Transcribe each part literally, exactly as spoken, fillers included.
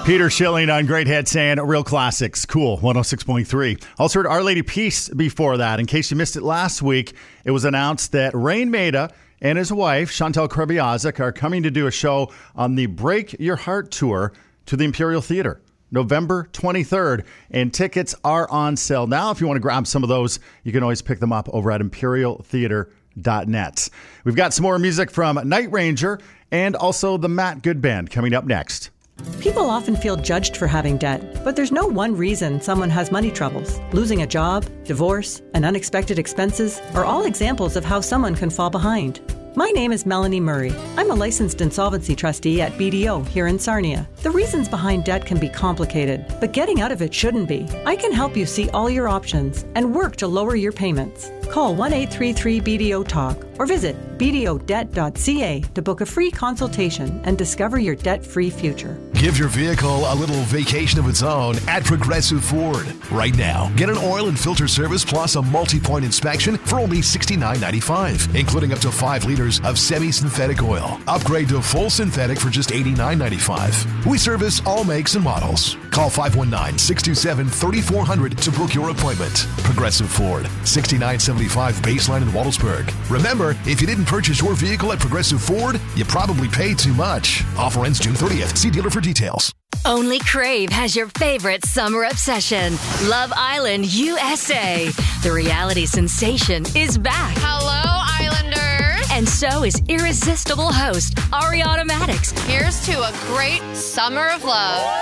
Peter Schilling on Great Hits and Real Classics. Cool, one oh six point three. Also heard Our Lady Peace before that. In case you missed it last week, it was announced that Rain Maida and his wife, Chantal Krebiazik, are coming to do a show on the Break Your Heart Tour to the Imperial Theater, November twenty-third. And tickets are on sale now. If you want to grab some of those, you can always pick them up over at imperial theater dot net. We've got some more music from Night Ranger and also the Matt Good Band coming up next. People often feel judged for having debt, but there's no one reason someone has money troubles. Losing a job, divorce, and unexpected expenses are all examples of how someone can fall behind. My name is Melanie Murray. I'm a licensed insolvency trustee at B D O here in Sarnia. The reasons behind debt can be complicated, but getting out of it shouldn't be. I can help you see all your options and work to lower your payments. Call one eight three three B D O talk or visit b d o debt dot c a to book a free consultation and discover your debt-free future. Give your vehicle a little vacation of its own at Progressive Ford. Right now, get an oil and filter service plus a multi-point inspection for only sixty-nine ninety-five, including up to five liters of semi-synthetic oil. Upgrade to full synthetic for just eighty-nine ninety-five. We service all makes and models. Call five one nine, six two seven, three four zero zero to book your appointment. Progressive Ford, sixty-nine seventy-five Baseline in Waldesburg. Remember, if you didn't purchase your vehicle at Progressive Ford, you probably paid too much. Offer ends June thirtieth. See dealer for details. Only Crave has your favorite summer obsession, Love Island U S A. The reality sensation is back. Hello, Islanders. And so is irresistible host Ariana Maddox. Here's to a great summer of love.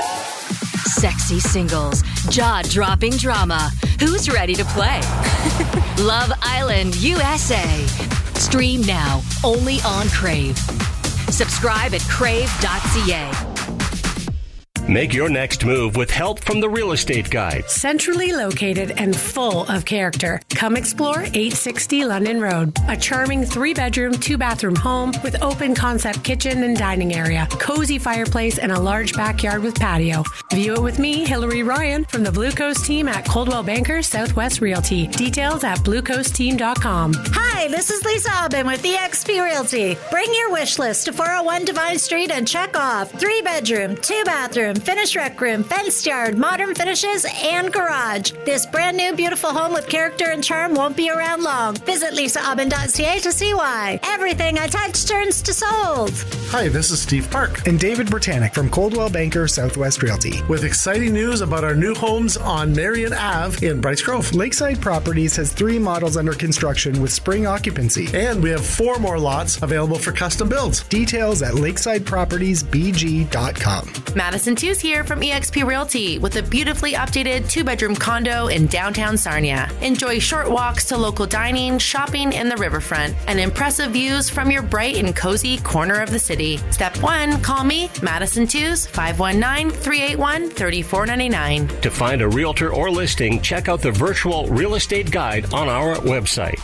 Sexy singles, jaw-dropping drama. Who's ready to play? Love Island U S A. Stream now, only on Crave. Subscribe at crave dot c a. Make your next move with help from the Real Estate Guide. Centrally located and full of character. Come explore eight sixty London Road. A charming three-bedroom, two-bathroom home with open concept kitchen and dining area, cozy fireplace, and a large backyard with patio. View it with me, Hillary Ryan, from the Blue Coast team at Coldwell Banker Southwest Realty. Details at blue coast team dot com. Hi, this is Lisa Aubin with E X P Realty. Bring your wish list to four oh one Divine Street and check off three-bedroom, two-bathroom, finished rec room, fenced yard, modern finishes, and garage. This brand new beautiful home with character and charm won't be around long. Visit lisa aubin dot c a to see why. Everything I touch turns to sold. Hi, this is Steve Park and David Britannic from Coldwell Banker Southwest Realty with exciting news about our new homes on Marion Avenue in Bryce Grove. Lakeside Properties has three models under construction with spring occupancy, and we have four more lots available for custom builds. Details at lakeside properties b g dot com. Madison Tews here from E X P Realty with a beautifully updated two-bedroom condo in downtown Sarnia. Enjoy short walks to local dining, shopping in the riverfront, and impressive views from your bright and cozy corner of the city. Step one, call me, Madison Tews, five one nine, three eight one, three four nine nine. To find a realtor or listing, check out the virtual real estate guide on our website.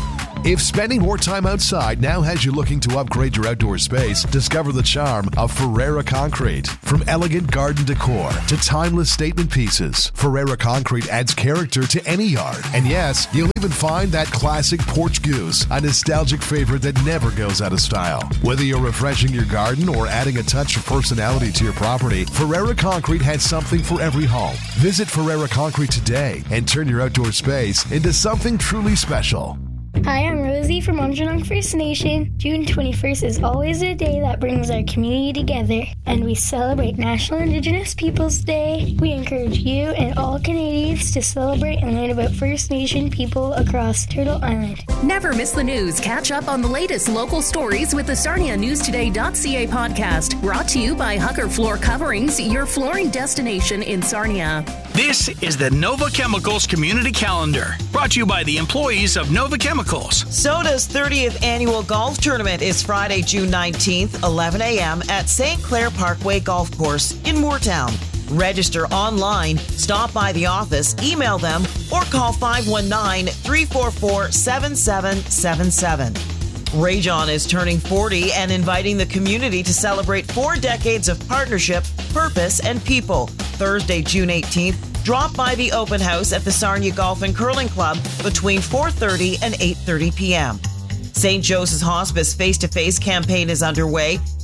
If spending more time outside now has you looking to upgrade your outdoor space, discover the charm of Ferreira Concrete. From elegant garden decor to timeless statement pieces, Ferreira Concrete adds character to any yard. And yes, you'll even find that classic porch goose, a nostalgic favorite that never goes out of style. Whether you're refreshing your garden or adding a touch of personality to your property, Ferreira Concrete has something for every home. Visit Ferreira Concrete today and turn your outdoor space into something truly special. Hi, I'm Rosie from Monjanong First Nation. June twenty-first is always a day that brings our community together, and we celebrate National Indigenous Peoples Day. We encourage you and all Canadians to celebrate and learn about First Nation people across Turtle Island. Never miss the news. Catch up on the latest local stories with the Sarnia News Today dot c a podcast, brought to you by Hucker Floor Coverings, your flooring destination in Sarnia. This is the Nova Chemicals Community Calendar, brought to you by the employees of Nova Chemicals. Soda's thirtieth annual golf tournament is Friday, June nineteenth, eleven a.m. at Saint Clair Parkway Golf Course in Moortown. Register online, stop by the office, email them, or call five one nine, three four four, seven seven seven seven. Ray John is turning forty and inviting the community to celebrate four decades of partnership, purpose, and people. Thursday, June eighteenth, drop by the open house at the Sarnia Golf and Curling Club between four thirty and eight thirty p.m. Saint Joseph's Hospice face-to-face campaign is underway.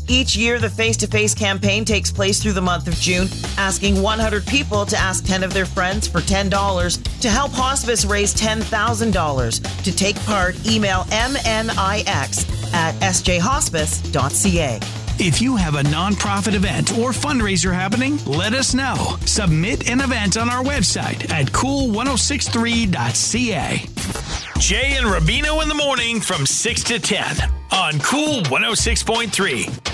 Each year, the face-to-face campaign takes place through the month of June, asking one hundred people to ask ten of their friends for ten dollars to help hospice raise ten thousand dollars. To take part, email M N I X at s j hospice dot c a. If you have a nonprofit event or fundraiser happening, let us know. Submit an event on our website at cool ten sixty-three dot c a. Jay and Rubino in the morning from six to ten on Cool one oh six point three.